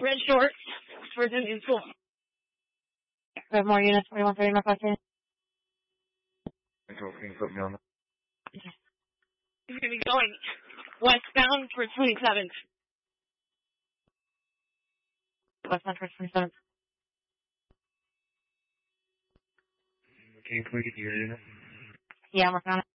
red shorts for the new school. We have more units. 4130 Northwest. Control, can you put me on that? He's going to be going westbound for 27th. Westbound for 27th. Can you click it to your unit? Yeah, I'm working on it.